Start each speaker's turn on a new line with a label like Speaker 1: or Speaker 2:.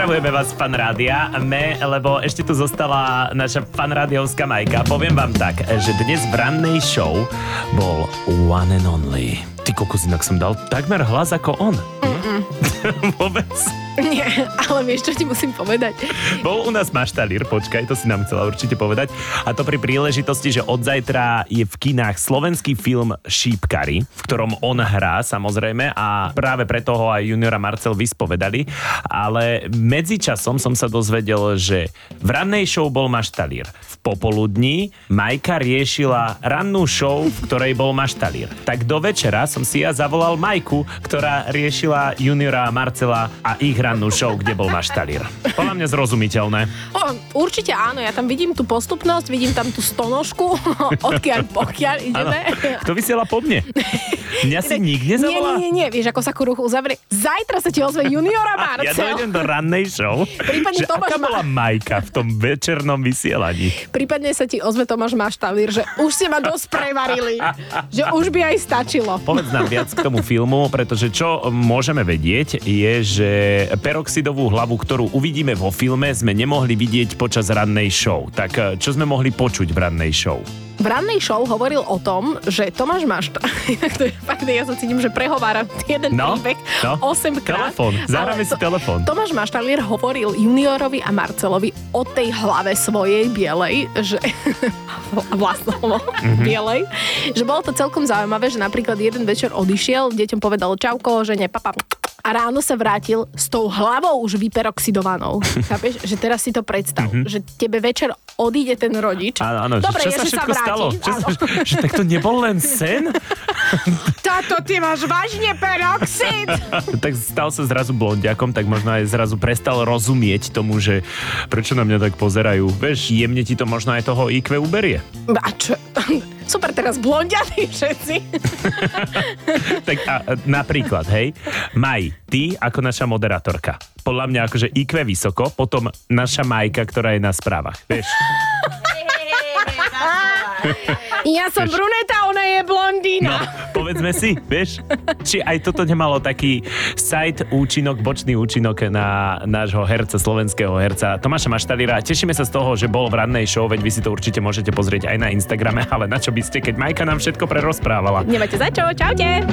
Speaker 1: Pozdravujeme vás, fan rádia, lebo ešte tu zostala naša fan rádiovská Majka. Poviem vám tak, že dnes v rannej show bol one and only. Ty kokos, inak som dal takmer hlas ako on. Vôbec.
Speaker 2: Nie, ale vieš, čo ti musím povedať?
Speaker 1: Bol u nás maštalír, počkaj, to si nám chcela určite povedať. A to pri príležitosti, že od zajtra je v kinách slovenský film Šípkari, v ktorom on hrá, samozrejme, a práve preto ho aj juniora Marcel vyspovedali. Ale medzičasom som sa dozvedel, že v rannej show bol maštalír. V popoludní Majka riešila rannú show, v ktorej bol maštalír. Tak do večera som si ja zavolal Majku, ktorá riešila juniora Marcela a ich rannú show, kde bol maštalír. Podľa mňa zrozumiteľné.
Speaker 2: Určite áno, ja tam vidím tú postupnosť, vidím tam tú stonožku, odkiaľ pokiaľ ideme.
Speaker 1: Ano. Kto vysiela po mne? Mňa si nikde nezavolá?
Speaker 2: Nie, vieš, ako sa kruh uzavrie. Zajtra sa ti ozve juniora Marcel.
Speaker 1: Ja dojdem do rannej show.
Speaker 2: Prípadne
Speaker 1: že aká bola Majka v tom večernom vysielaní?
Speaker 2: Prípadne sa ti ozve Tomáš Maštalír, že už ste ma dosť prevarili. Že už by aj stačilo.
Speaker 1: Povedz nám viac k tomu filmu, pretože čo môžeme vedieť je, že peroxidovú hlavu, ktorú uvidíme vo filme, sme nemohli vidieť počas rannej show. Tak čo sme mohli počuť v rannej show?
Speaker 2: V rannej show hovoril o tom, že Tomáš Maštalír, to je fakt, ja sa cítim, že prehováram jeden príbeh 8 krát.
Speaker 1: Telefón, zahráme si telefón.
Speaker 2: Tomáš Maštalír hovoril juniorovi a Marcelovi o tej hlave svojej bielej, že vlastnovo bielej, že bolo to celkom zaujímavé, že napríklad jeden večer odišiel, deťom povedal čauko, žene papa, a ráno sa vrátil s tou hlavou už vyperoxidovanou. Chápeš? Že teraz si to predstav. Že tebe večer odíde ten rodič.
Speaker 1: Áno,
Speaker 2: dobre,
Speaker 1: čo sa všetko stalo? Že tak to nebol len sen?
Speaker 2: Táto, ty máš vážne peroxid!
Speaker 1: Tak stal sa zrazu blondiakom, tak možno aj zrazu prestal rozumieť tomu, že prečo na mňa tak pozerajú. Vieš, jemne ti to možno aj toho IQ uberie.
Speaker 2: A čo? Super, teraz blondianí všetci.
Speaker 1: Tak a napríklad, hej, Maj, ty ako naša moderátorka. Podľa mňa akože IQ vysoko, potom naša Majka, ktorá je na správach. Vieš?
Speaker 2: Ja som bruneta, ona je blondína.
Speaker 1: No, povedzme si, vieš, či aj toto nemalo taký side účinok, bočný účinok na nášho herca, slovenského herca Tomáša Maštalíra. Tešíme sa z toho, že bol v rannej show, veď vy si to určite môžete pozrieť aj na Instagrame, ale na čo by ste, keď Majka nám všetko prerozprávala.
Speaker 2: Nemáte za čo, čaute.